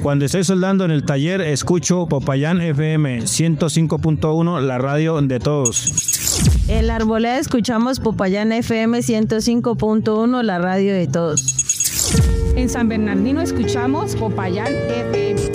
Cuando estoy soldando en el taller, escucho Popayán FM 105.1, la radio de todos. En la Arboleda escuchamos Popayán FM 105.1, la radio de todos. En San Bernardino escuchamos Popayán FM.